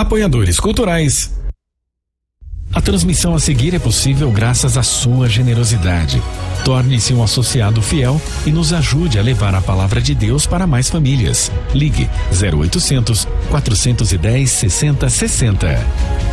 Apoiadores culturais. A transmissão a seguir é possível graças à sua generosidade. Torne-se um associado fiel e nos ajude a levar a palavra de Deus para mais famílias. Ligue 0800 410 6060.